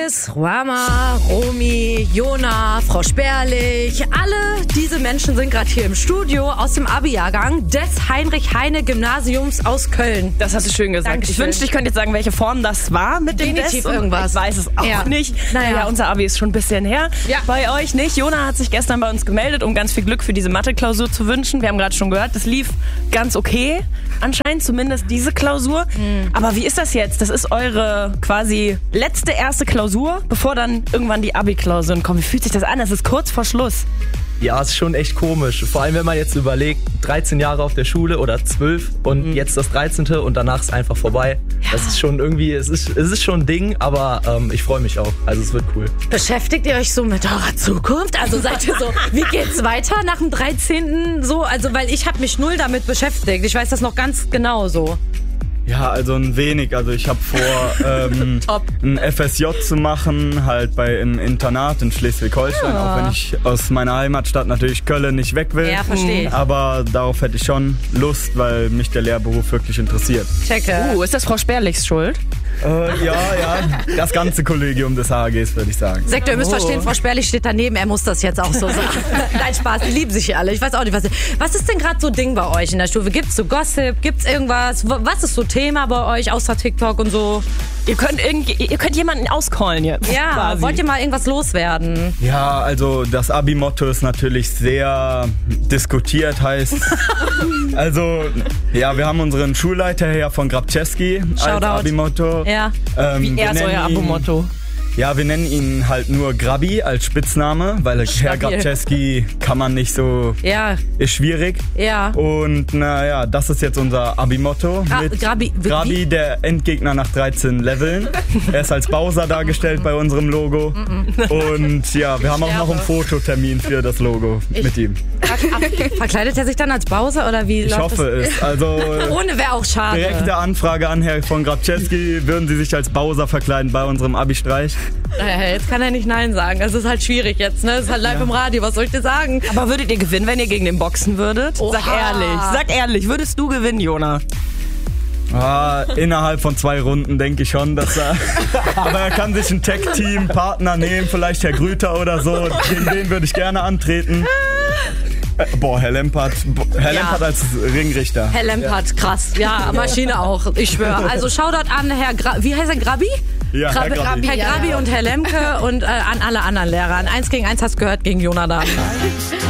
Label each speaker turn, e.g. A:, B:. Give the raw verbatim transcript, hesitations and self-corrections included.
A: Dennis, Ruama, Romy, Jona, Frau Sperlich, alle diese Menschen sind gerade hier im Studio aus dem Abi-Jahrgang des Heinrich-Heine-Gymnasiums aus Köln.
B: Das hast du schön gesagt.
A: Dankeschön.
B: Ich wünschte, ich könnte jetzt sagen, welche Form das war mit dem
A: Definitiv
B: Des.
A: irgendwas.
B: Ich weiß es auch
A: Ja.
B: nicht.
A: Naja.
B: Naja, unser Abi ist schon ein bisschen her.
A: Ja.
B: Bei euch nicht. Jona hat sich gestern bei uns gemeldet, um ganz viel Glück für diese Mathe-Klausur zu wünschen. Wir haben gerade schon gehört, das lief ganz okay. Anscheinend zumindest diese Klausur.
A: Mhm.
B: Aber wie ist das jetzt? Das ist eure quasi letzte erste Klausur, bevor dann irgendwann die Abi-Klausuren kommen. Wie fühlt sich das an? Das ist kurz vor Schluss.
C: Ja, ist schon echt komisch. Vor allem, wenn man jetzt überlegt, dreizehn Jahre auf der Schule oder zwölf und
B: Mhm.
C: jetzt das dreizehnte und danach ist einfach vorbei. Ja. Das ist schon irgendwie, es ist, es ist schon ein Ding, aber ähm, ich freue mich auch. Also es wird cool.
A: Beschäftigt ihr euch so mit eurer Zukunft? Also seid ihr so, wie geht's weiter nach dem dreizehnten so? Also, weil ich habe mich null damit beschäftigt. Ich weiß das noch ganz genau so.
D: Ja, also ein wenig. Also ich habe vor, ähm,
A: Top.
D: ein F S J zu machen, halt bei einem Internat in Schleswig-Holstein,
A: Ja.
D: auch wenn ich aus meiner Heimatstadt natürlich Köln nicht weg will.
A: Ja, verstehe ich.
D: Aber darauf hätte ich schon Lust, weil mich der Lehrberuf wirklich interessiert.
A: Checke.
B: Uh, ist das Frau Sperlichs Schuld?
D: Äh, ja, ja, das ganze Kollegium des H A Gs, würde ich sagen.
A: Sektor, ihr müsst
B: Oh.
A: verstehen, Frau Sperlich steht daneben, er muss das jetzt auch so sagen. Nein, Spaß, die lieben sich hier alle. Ich weiß auch nicht, was... Was ist denn gerade so Ding bei euch in der Stufe? Gibt's so Gossip? Gibt's irgendwas? W- Was ist so Thema bei euch, außer TikTok und so?
B: Ihr könnt, irgend, ihr könnt jemanden auscallen jetzt.
A: Ja,
B: quasi.
A: wollt ihr mal irgendwas loswerden?
D: Ja, also das Abi-Motto ist natürlich sehr diskutiert, heißt... Also, ja, wir haben unseren Schulleiter her von Grabczewski als
A: Shoutout.
D: Abi-Motto.
A: Ja.
D: Ähm,
B: Wie
D: wir
B: er ist
D: nennen
B: euer
D: ihn-
B: Abo-Motto.
D: Ja, wir nennen ihn halt nur Grabi als Spitzname, weil Herr
A: Stabil.
D: Grabczewski kann man nicht so,
A: Ja,
D: ist schwierig.
A: ja.
D: Und naja, das ist jetzt unser Abi-Motto.
A: Gra-
D: mit
A: Grabi- wie-
D: Grabi, der Endgegner nach dreizehn Leveln. Er ist als Bowser dargestellt bei unserem Logo. Und ja, wir haben auch noch einen Fototermin für das Logo mit ihm.
A: Ver- Verkleidet er sich dann als Bowser oder wie
D: Ich
A: läuft
D: hoffe
A: das?
D: es. Also
A: Ohne wäre auch schade.
D: direkte Anfrage an Herrn von Grabczewski. Würden Sie sich als Bowser verkleiden bei unserem Abi-Streich?
A: Äh, Jetzt kann er nicht Nein sagen. Es ist halt schwierig jetzt, ne? Es ist halt live im Radio. Was soll ich dir sagen?
B: Aber würdet ihr gewinnen, wenn ihr gegen den boxen würdet? Sag
A: Oha.
B: ehrlich, sag ehrlich, würdest du gewinnen, Jona?
D: Ah, innerhalb von zwei Runden denke ich schon, dass er... Aber er kann sich einen Tech-Team-Partner nehmen, vielleicht Herr Grüter oder so. Gegen den würde ich gerne antreten. Äh, Boah, Herr Lempert. Bo- Herr
A: Ja.
D: Lempert als Ringrichter.
A: Herr Lempert, krass. Ja, Maschine auch, ich schwöre. Also Shoutout an Herr Gra wie heißt er, Grabi?
D: Ja, Herr Grabi.
A: Herr Grabi und Herr Lemke und äh, an alle anderen Lehrer. An eins gegen eins hast du gehört gegen Jonathan.